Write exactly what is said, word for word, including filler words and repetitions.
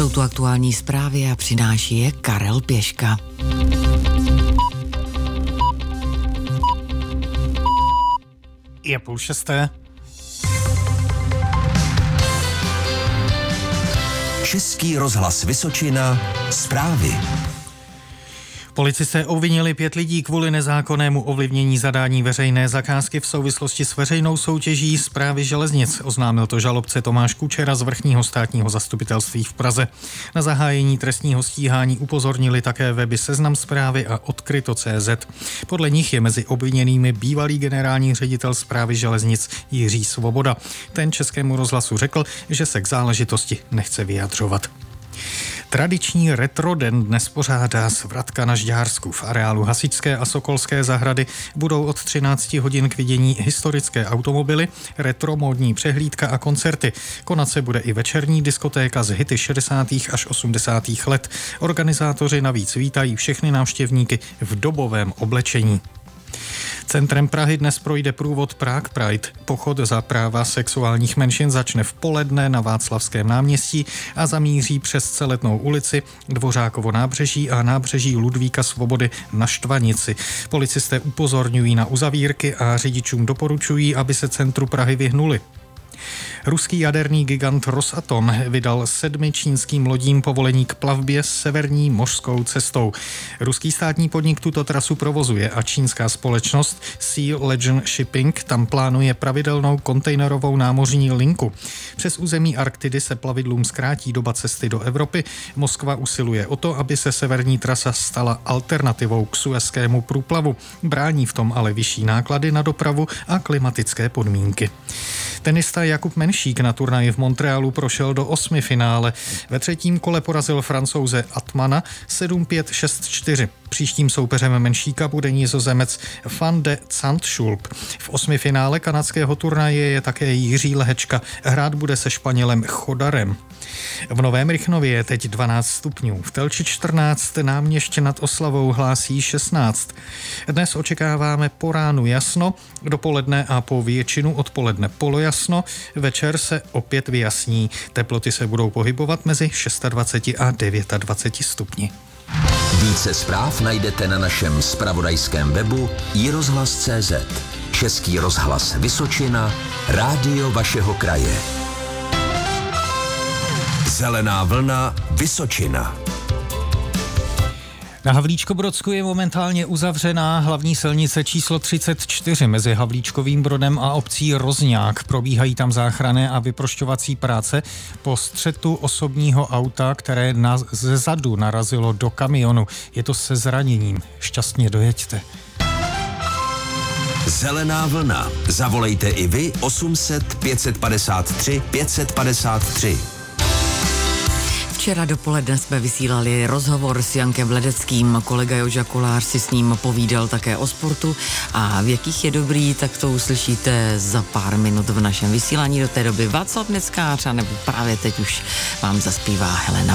Jsou tu aktuální zprávy a přináší je Karel Pěška. Je půl šesté. Český rozhlas Vysočina, zprávy. Policisté obvinili pět lidí kvůli nezákonnému ovlivnění zadání veřejné zakázky v souvislosti s veřejnou soutěží Správy železnic. Oznámil to žalobce Tomáš Kučera z Vrchního státního zastupitelství v Praze. Na zahájení trestního stíhání upozornili také weby Seznam Zprávy a Odkryto tečka cé zet. Podle nich je mezi obviněnými bývalý generální ředitel Správy železnic Jiří Svoboda. Ten Českému rozhlasu řekl, že se k záležitosti nechce vyjadřovat. Tradiční retro den dnes pořádá Svratka na Žďársku. V areálu Hasičské a Sokolské zahrady budou od třinácti hodin k vidění historické automobily, retro módní přehlídka a koncerty. Konat se bude i večerní diskotéka z hity šedesátých až osmdesátých let. Organizátoři navíc vítají všechny návštěvníky v dobovém oblečení. Centrem Prahy dnes projde průvod Prague Pride. Pochod za práva sexuálních menšin začne v poledne na Václavském náměstí a zamíří přes Celetnou ulici, Dvořákovo nábřeží a nábřeží Ludvíka Svobody na Štvanici. Policisté upozorňují na uzavírky a řidičům doporučují, aby se centru Prahy vyhnuli. Ruský jaderný gigant Rosatom vydal sedmi čínským lodím povolení k plavbě severní mořskou cestou. Ruský státní podnik tuto trasu provozuje a čínská společnost Sea Legend Shipping tam plánuje pravidelnou kontejnerovou námořní linku. Přes území Arktidy se plavidlům zkrátí doba cesty do Evropy. Moskva usiluje o to, aby se severní trasa stala alternativou k Suezskému průplavu. Brání v tom ale vyšší náklady na dopravu a klimatické podmínky. Tenista Jakub Menšík na turnaji v Montrealu prošel do osmi finále. Ve třetím kole porazil Francouze Atmana sedm pět šest čtyři. Příštím soupeřem Menšíka bude Nizozemec Van de Zandschulp. V osmi finále kanadského turnaje je také Jiří Lehečka. Hrát bude se Španělem Chodarem. V Novém Rychnově je teď dvanáct stupňů. V Telči čtrnáct, Náměšť nad Oslavou hlásí šestnáct. Dnes očekáváme po ránu jasno, dopoledne a po většinu odpoledne polojasno, večer se opět vyjasní. Teploty se budou pohybovat mezi dvacet šest a dvacet devět stupni. Více zpráv najdete na našem zpravodajském webu i rozhlas tečka cé zet. Český rozhlas Vysočina, rádio vašeho kraje. Zelená vlna Vysočina. Na Havlíčkobrodsku je momentálně uzavřená hlavní silnice číslo třicet čtyři mezi Havlíčkovým Brodem a obcí Rozňák. Probíhají tam záchranné a vyprošťovací práce po střetu osobního auta, které na, ze zadu narazilo do kamionu. Je to se zraněním. Šťastně dojeďte. Zelená vlna. Zavolejte i vy osm set pět padesát tři pět padesát tři. Včera dopoledne jsme vysílali rozhovor s Jankem Ledeckým. Kolega Joža Kolář si s ním povídal také o sportu a v jakých je dobrý, tak to uslyšíte za pár minut v našem vysílání. Do té doby Václav Neckář, nebo právě teď už vám zaspívá Helena